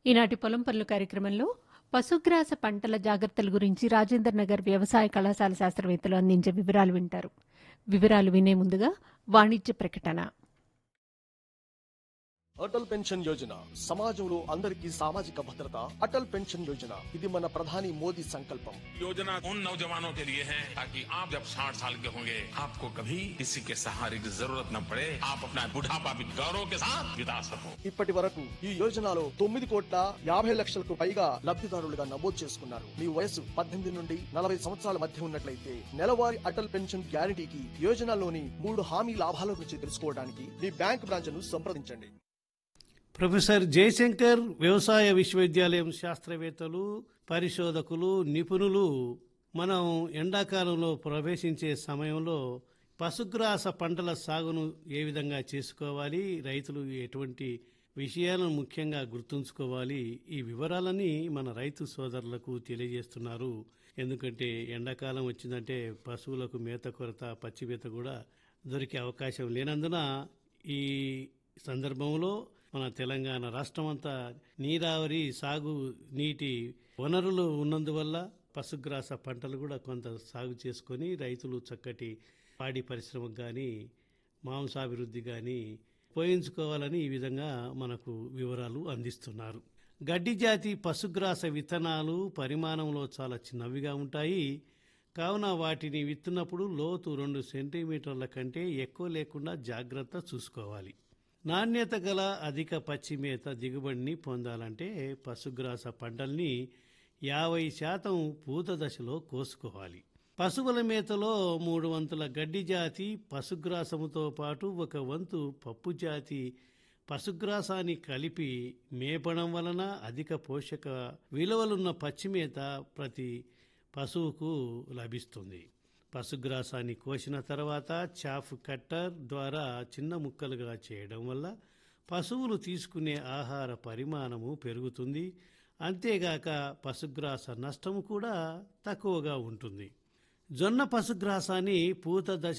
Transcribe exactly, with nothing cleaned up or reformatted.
ఈనాటి పొలం పనులు కార్యక్రమంలో పశుగ్రాస పంటల జాగ్రత్తల గురించి రాజేందర్ నగర్ వ్యవసాయ కళాశాల శాస్త్రవేత్తలు అందించే వివరాలు వింటారు. వివరాలు వినే ముందుగా వాణిజ్య ప్రకటన. అటల్ పెన్షన్ యోజన సమాజంలో అందరికీ సామాజిక భద్రత. అటల్ పెన్షన్ యోజన ఇది మన ప్రధాని మోదీ సంకల్పం. योजना उन नौजवानों के लिए है ताकि आप जब साठ साल के होंगे आपको कभी किसी के सहारे की जरूरत न पड़े, आप अपना बुढ़ापा भी गौरव के साथ बिता सको. ఇప్పటి వరకు ఈ యోజనలో తొమ్మిది కోట్ల యాభై లక్షలకు పైగా లబ్ధిదారులుగా నమోదు చేసుకున్నారు. మీ వయసు పద్దెనిమిది నుండి నలభై సంవత్సరాల మధ్య ఉన్నట్లయితే నెలవారీ అటల్ పెన్షన్ గ్యారంటీకి యోజనలోని మూడు హామీ లాభాల గురించి తెలుసుకోవడానికి మీ బ్యాంక్ బ్రాంచ్ ను సంప్రదించండి. ప్రొఫెసర్ జయశంకర్ వ్యవసాయ విశ్వవిద్యాలయం శాస్త్రవేత్తలు, పరిశోధకులు, నిపుణులు మనం ఎండాకాలంలో ప్రవేశించే సమయంలో పశుగ్రాస పంటల సాగును ఏ విధంగా చేసుకోవాలి, రైతులు ఎటువంటి విషయాలను ముఖ్యంగా గుర్తుంచుకోవాలి, ఈ వివరాలని మన రైతు సోదరులకు తెలియజేస్తున్నారు. ఎందుకంటే ఎండాకాలం వచ్చిందంటే పశువులకు మేత కొరత, పచ్చి మేత కూడా దొరికే అవకాశం లేనందున ఈ సందర్భంలో మన తెలంగాణ రాష్ట్రం అంతా నీరావరి సాగు నీటి వనరులు ఉన్నందువల్ల పశుగ్రాస పంటలు కూడా కొంత సాగు చేసుకొని రైతులు చక్కటి పాడి పరిశ్రమకు కానీ మాంసాభివృద్ధి కానీ ఉపయోగించుకోవాలని ఈ విధంగా మనకు వివరాలు అందిస్తున్నారు. గడ్డి జాతి పశుగ్రాస విత్తనాలు పరిమాణంలో చాలా చిన్నవిగా ఉంటాయి. కావున వాటిని విత్తున్నప్పుడు లోతు రెండు సెంటీమీటర్ల కంటే ఎక్కువ లేకుండా జాగ్రత్త చూసుకోవాలి. నాణ్యత గల అధిక పచ్చి మేత దిగుబడిని పొందాలంటే పశుగ్రాస పంటల్ని యాభై శాతం పూత దశలో కోసుకోవాలి. పశువుల మేతలో మూడు వంతుల గడ్డి జాతి పశుగ్రాసముతో పాటు ఒక వంతు పప్పు జాతి పశుగ్రాసాన్ని కలిపి మేపడం వలన అధిక పోషక విలువలున్న పచ్చిమేత ప్రతి పశువుకు లభిస్తుంది. పశుగ్రాసాన్ని కోసిన తర్వాత చాఫ్ కట్టర్ ద్వారా చిన్న ముక్కలుగా చేయడం వల్ల పశువులు తీసుకునే ఆహార పరిమాణము పెరుగుతుంది. అంతేగాక పశుగ్రాస నష్టము కూడా తక్కువగా ఉంటుంది. జొన్న పశుగ్రాసాన్ని పూత దశ